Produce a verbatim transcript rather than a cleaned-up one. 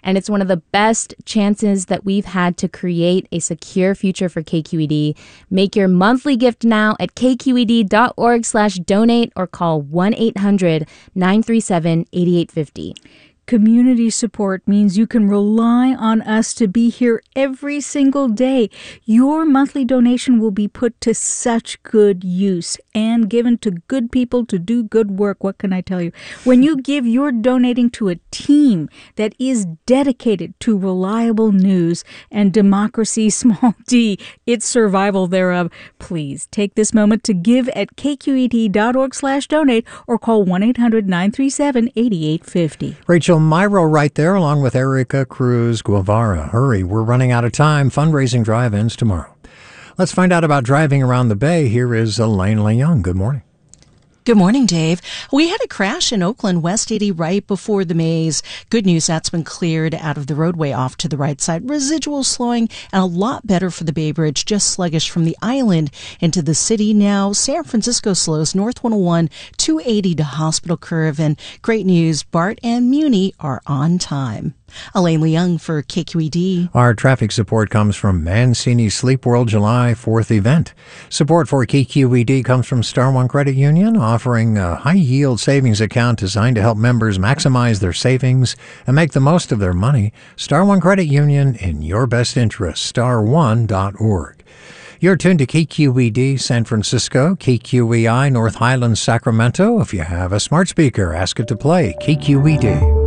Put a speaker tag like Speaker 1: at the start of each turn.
Speaker 1: and it's one of the best chances that we've had to create a secure future for K Q E D. Make your monthly gift now at k q e d dot org slash donate or call one eight hundred nine three seven eight eight five zero.
Speaker 2: Community support means you can rely on us to be here every single day. Your monthly donation will be put to such good use and given to good people to do good work. What can I tell you? When you give, you're donating to a team that is dedicated to reliable news and democracy, small d, its survival thereof. Please take this moment to give at k q e d dot org slash donate or call one eight hundred nine three seven eight eight five zero.
Speaker 3: Rachel Myro right there, along with Erica Cruz Guevara. Hurry, we're running out of time. Fundraising drive-ins tomorrow. Let's find out about driving around the Bay. Here is Elaine Leung. Good morning.
Speaker 4: Good morning, Dave. We had a crash in Oakland, West eighty, right before the maze. Good news, that's been cleared out of the roadway off to the right side. Residual slowing and a lot better for the Bay Bridge, just sluggish from the island into the city now. San Francisco slows north one oh one, two eighty to Hospital Curve. And great news, BART and Muni are on time. Elaine Leung for K Q E D.
Speaker 3: Our traffic support comes from Mancini Sleep World July fourth event. Support for K Q E D comes from Star One Credit Union, offering a high-yield savings account designed to help members maximize their savings and make the most of their money. Star One Credit Union, in your best interest, star one dot org. You're tuned to K Q E D San Francisco, K Q E I North Highlands, Sacramento. If you have a smart speaker, ask it to play K Q E D.